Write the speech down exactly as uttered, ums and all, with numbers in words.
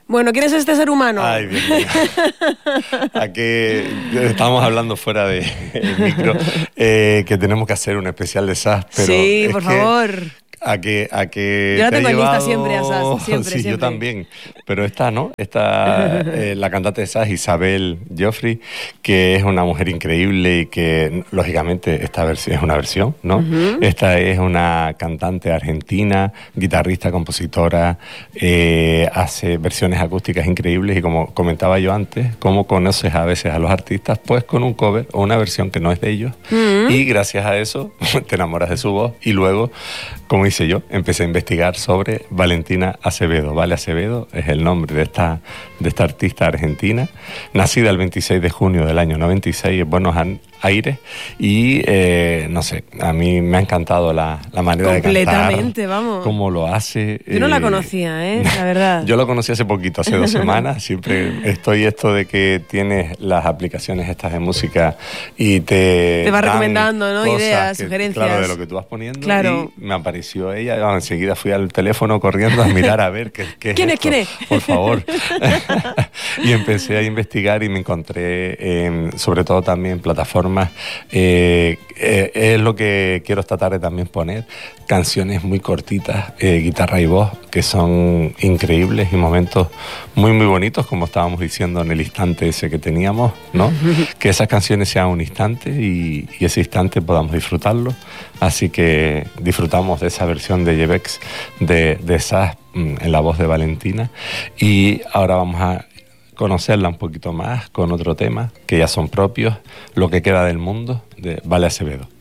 Bueno, ¿quién es este ser humano? Ay, Dios mío. Aquí estábamos hablando fuera de el micro eh, que tenemos que hacer un especial de S A S, pero sí, es por que favor. A que, a que yo la te tengo ha en llevado... lista siempre a S A S, siempre, sí, siempre. yo también. Pero esta, ¿no? Esta, eh, la cantante de S A S, Isabel Joffrey, que es una mujer increíble y que, lógicamente, esta versión es una versión, ¿no? Uh-huh. Esta es una cantante argentina, guitarrista, compositora, eh, hace versiones acústicas increíbles y, como comentaba yo antes, cómo conoces a veces a los artistas, pues con un cover o una versión que no es de ellos, uh-huh. y gracias a eso te enamoras de su voz y luego, como hice yo, empecé a investigar sobre Valentina Acevedo. Vale Acevedo es el nombre de esta, de esta artista argentina, nacida el veintiséis de junio del año noventa y seis en Buenos Aires, y eh, no sé, a mí me ha encantado la, la manera de cantar. Completamente, vamos. Cómo lo hace. Yo no eh, la conocía, ¿eh? La verdad. Yo lo conocí hace poquito, hace dos semanas. Siempre estoy esto de que tienes las aplicaciones estas de música y te Te va dan recomendando, ¿no? Ideas, que, sugerencias. Claro, de lo que tú vas poniendo. Claro. Y me apareció ella. Bueno, enseguida fui al teléfono corriendo a mirar a ver qué, qué ¿Quién es es? ¿Quién es? Por favor. Y empecé a investigar y me encontré, eh, sobre todo también plataformas. Eh, eh, es lo que quiero esta tarde también poner. Canciones muy cortitas, eh, guitarra y voz, que son increíbles y momentos muy, muy bonitos, como estábamos diciendo en el instante ese que teníamos, ¿no? Que esas canciones sean un instante y, y ese instante podamos disfrutarlo. Así que disfrutamos de esa versión de Yebex de, de S A S en la voz de Valentina. Y ahora vamos a conocerla un poquito más con otro tema que ya son propios, Lo que queda del mundo, de Vale Acevedo.